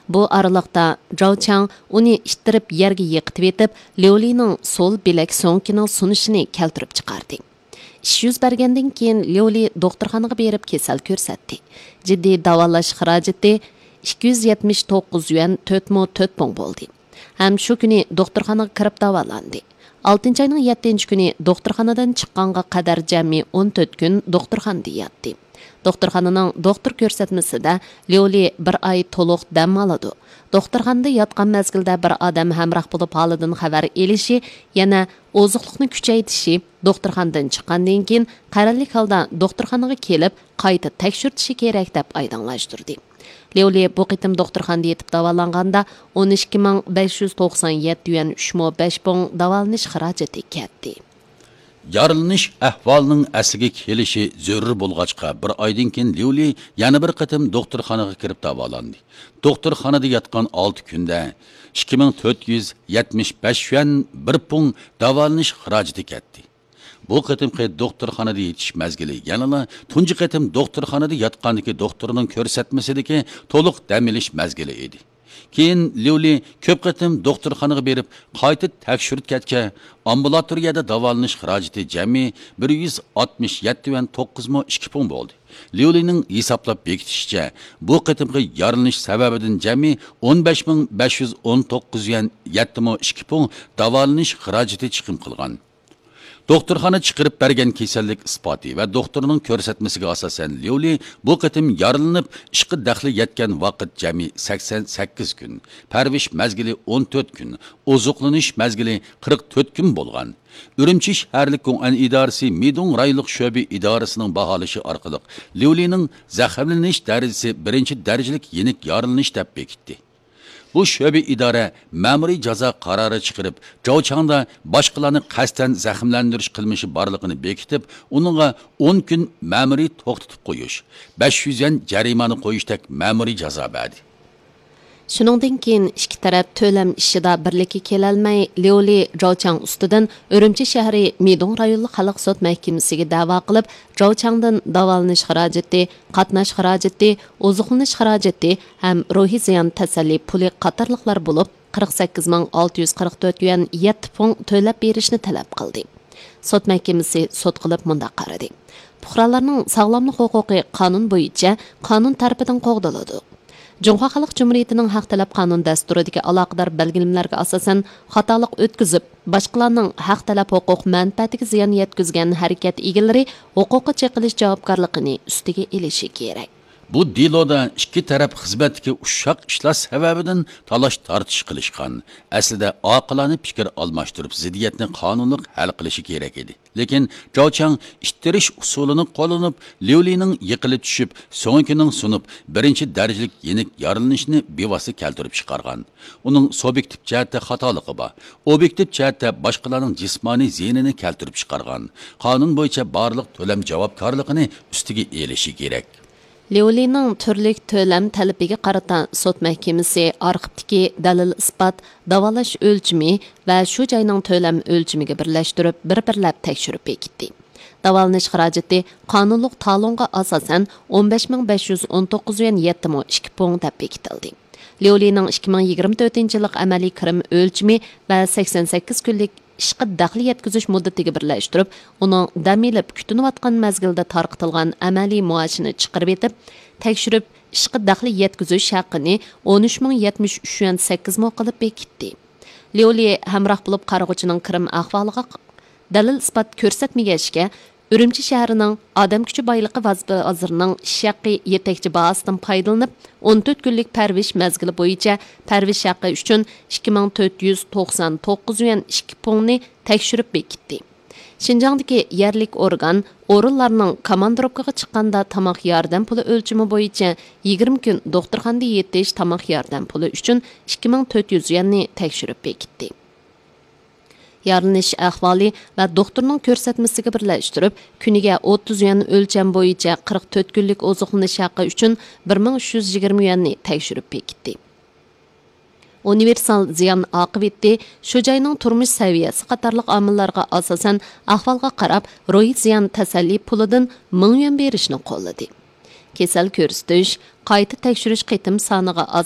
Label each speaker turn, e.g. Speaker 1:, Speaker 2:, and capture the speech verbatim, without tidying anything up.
Speaker 1: Bu araliqda Zhao Chang uni ittirib yerga yiqitib etib, Liulining sol bilak so'nkining sunishini keltirib chiqardi. Ish yuz bergandan keyin Liuli doktorxonaga berib kasal ko'rsatdi. Jiddiy davolash xarajati ikki yuz yetmish to'qqiz yuan to'rt ming to'rt pong bo'ldi. Ham shu kuni doktorxonaga kirib davolandi. oltinchi oyning yettinchi kuni doktorxonadan chiqqanga qadar jami o'n to'rt kun doktorxonada yotdi. Doktorxonaning doktor ko'rsatmasida Liuli bir oy to'liq dam oladi. Doktorxonada yotgan mezgilda bir odam hamroh bo'lib holidan xabar elishi, yana oziqlikni kuchaytirishi, doktorxonadan chiqqandan keyin qarorlik holda doktorxonaga kelib qayta tekshirtishi kerak deb oydinlashtirdi. Liuli bu qitim doktorxonada yetib davolanganda o'n ikki ming besh yuz to'qson yetti yuan uch ming besh pong davolanish xarajati ketdi.
Speaker 2: Yarılınış ahvalının asliga kelishi zarur bo'lg'achqa bir oydan keyin Liuli yana bir qitim doktorxonaga kirib davolandi. Doktorxonada yotgan olti kunda ikki ming to'rt yuz yetmish besh yuan bir pong davolanish xarajati ketdi. Bu qitimqi doktorxonada yetish mezgili yanala tunji qitim doktorxonada yotgandagi doktorning ko'rsatmasidagi to'liq dam olish mezgili edi. Keyin Liuli ko'p qitim doktorxonaga berib, qayta tekshirtgach, ambulatoriyada davolanish xarajati jami bir yuz oltmish yetti yuan to'qqiz ming ikki pong bo'ldi. Liulining hisoblab bekitishicha, bu qitimqi yarılanish sababidan jami o'n besh ming besh yuz o'n to'qqiz yuan yetti ming ikki pong davolanish xarajati chiqim qilgan. Doktorxona chiqarib bergan kasallik isboti va doktorning ko'rsatmasiga asosan Liuli bu qitim yaralanib, ishqi daxli yetgan vaqt jami sakson sakkiz kun, parvish mezgili o'n to'rt kun, ozuqlanish mezgili qirq to'rt kun bo'lgan. Urumchi shaharlik Gong'an idorasi Midong rayonlik sho'bi idorasining baholashi orqali Liulining zaxmlanish darajasi birinchi darajalik yenik yaralanish deb bekitdi. Bu şöbe idare ma'muriy jazo qarori chiqarib, Zhao Changda boshqalarni qasddan zaxmlantirish qilmishi borligini bekitib, uningga o'n kun ma'muriy to'xtatib qo'yish, besh yuz yuan jarimani qo'yishdek ma'muriy jazo berdi.
Speaker 1: Shuningdan keyin ikki taraf to'lam ishida birlikka kelolmay, Liuli Zhao Chang ustidan Urumchi shahri Midong rayonlik xalq sud mahkamasiga da'vo qilib, Zhao Changdan davolanish xarajati, qatnash xarajati, oziqlanish xarajati ham ruhiy ziyon tasalli puli qatorliqlar bo'lib qirq sakkiz ming olti yuz qirq to'rt yuan yetti pong to'lab berishni talab qildi. Sud mahkamasi sud qilib mundaq qaradi. Fuqarolarning sog'lomlik huquqi qonun bo'yicha qonun tarafidan qo'g'daladi. Cumhuriyet Xalq Cumhuriyetining haq talab qonun dasturidagi aloqador belgilimlarga asosan xatolik o'tkazib, boshqalarning haq talab huquq manfaatiga ziyon yetkazgan harakat egalari huquqi cheqilish javobgarligini ustiga elishi kerak.
Speaker 2: Bu diloda ikki taraf xizmatga uşaq ishlar sababidan talash tartish qilishgan. Aslida oqilona fikr almashtirib ziddiyatni qonunliq hal qilishi kerak edi. Lekin Zhao Chang ittirish usulini qo'llanib, Liulining yiqilib tushib, so'ngining sunib, birinchi darajalik yenik yaralanishni bevosita keltirib chiqargan. Uning subyektiv jihatda xatoligi bor. Obyektiv jihatda boshqalarning jismoniy ziynini keltirib chiqargan. Qonun bo'yicha barliq to'lam javobgarligini ustiga elishi kerak.
Speaker 1: Liulining turli to'lam talabiga qarata sud mahkamasi arxivdagi dalil isbot, davolash o'lchimi va shu joyning to'lam o'lchimiga birlashtirib, bir-birlab tekshirib bekitdi. Davolanish xarajati qonunliq talonga asosan o'n besh ming besh yuz o'n to'qqiz yuan yetti ming ikki pong deb bekitildi. Liulining ikki ming yigirma to'rtinchi yillik amaliy kirim o'lchimi va sakson sakkiz kunlik ishqi daxli yetkazish muddatiga birlashtirib, uning dam olib kutinayotgan mezgilda tarqitilgan amaliy maoshini chiqarib etib, tekshirib ishqi daxli yetkazish haqqini o'n uch ming yetmish uch yuan sakkiz ming qilib bekitdi. Liuli hamroh bo'lib qarag'uchining kirim ahvoliga dalil isbot ko'rsatmagachga Urumchi shahrining odam kuchi boyligi vazirining ish haqqi yetakchi bahosidan foydalanib, o'n to'rt kunlik parvish mezgili bo'yicha parvish haqqi uchun ikki ming to'rt yuz to'qson to'qqiz yuan ikki pongni tekshirib bekitdi. Xinjiangdagi yerlik organ o'rinlarning komandirovkaga chiqqanda tamoq yordam puli o'lchimi bo'yicha yigirma kun doktorxonada yetish tamoq yordam puli uchun ikki ming to'rt yuz yuanni tekshirib bekitdi. Yaralanish ahvoli va doktorning ko'rsatmasiga birlashtirib, kuniga o'ttiz yuan o'lcham bo'yicha qirq to'rt kunlik oziqlanish haqqi uchun bir ming uch yuz yigirma yuanni tekshirib bekitdi. Universal ziyon oqibati shu joyning turmush saviyasi qatorliq omillarga asosan ahvolga qarab ruhiy ziyon tasalli pulidan ming yuan berishni qo'lladi. Kesal ko'rsatish, qayta tekshirish qitim soniga